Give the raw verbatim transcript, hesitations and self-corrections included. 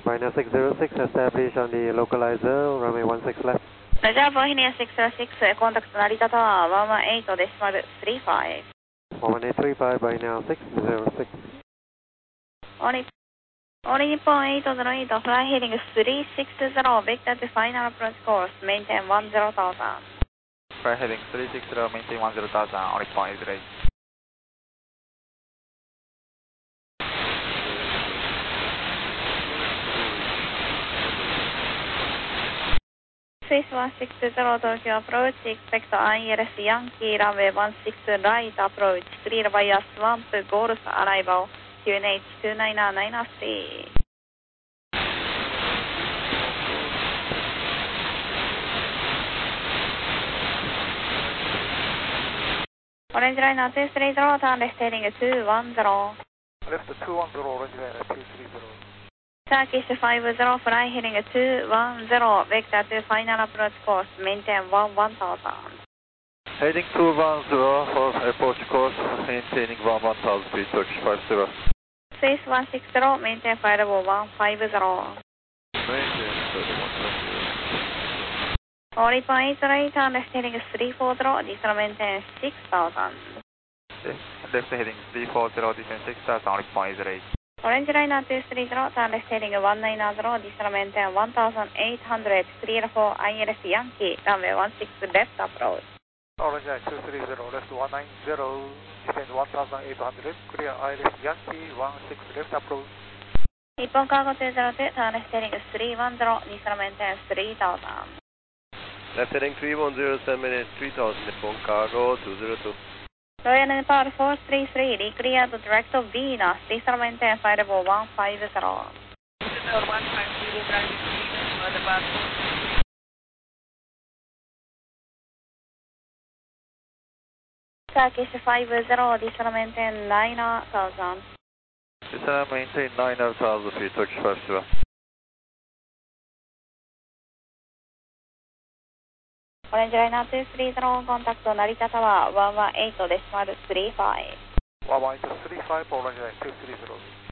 Pioneer six zero six, establish on the localizer, runway one six left. ラジャーボーヒニアシックスゼロシックス、コンタクト成田タワーワンワンエイトデシマルスリーファイブ。 one one eight three five, Pioneer six zero six. オリ、オリ日本エイトゼロエイト、フライヘリングスリーシックスゼロ、ベクターとファイナルアプローチコース、メインテンワンゼロタウザン。 Fly heading three six zero, maintain one zero thousand, on point eight eight. スイスワンシックスゼロ、東京アプローチ、エクスペクト アイエルエス ヤンキー、ランウェイワンシックスライトアプローチ、クリアバイアスワンプ、ゴールスアライバル、キューエヌエイチツーナインナインナインスリー。オレンジライナーツースリーゼロ、ターンレフトヘディングツーワンゼロ。 レフトツーワンゼロ、オレンジライナーツースリーゼロ。 ターキッシュファイブゼロ、フライヘディングツーワンゼロ、ベクターとファイナルアプローチコース、メインテンワンワンタウザン。 Heading two one zero for approach course, maintaining one one thousand feet, Turkish five zero. スイスワンシックスゼロ、メインテンファイブワンファイブゼロ。 Maintain thirty-one thousand. オリポンエイトエイト、ターンレフトヘディングスリーフォーゼロ、ディスロメインテンシックスタウザン。 Left heading three four zero, descend six thousand, on point eight eight. オレンジライナーツースリーゼロ、ターンレフトヘディングワンナインゼロ、ディスロメンテンワンタウザンエイトハンドレッド、クリアフォー アイエルエス ヤンキー、ランウェイワンシックスレフトアプローチ。 オレンジライナーツースリーゼロ、レフトワンナインゼロ、descend one thousand eight hundred, clear アイエルエス ヤンキーワンシックスレフトアプローチ。 日本カーゴツーゼロツー、ターンレフトヘディングスリーワンゼロ、ディスロメンテンスリータウザン。 Left heading three one zero, seven minutes, three thousand, Nippon Cargo two zero two. ロイヤルネパールフォースリースリー、リクリアードディレクトビーナス、ディスロメンテンファイブワンファイブゼロ。ターキッシュファイブゼロ、ディスロメンテンナイナータウザン。 Descend maintain nine thousand feet, Turkish five zero. オレンジライナーツースリーゼロ、コンタクト成田タワーワンワンエイトデシマルスリーファイブ。 ワンワンエイトスリーファイブ、オレンジライナーツースリーゼロ。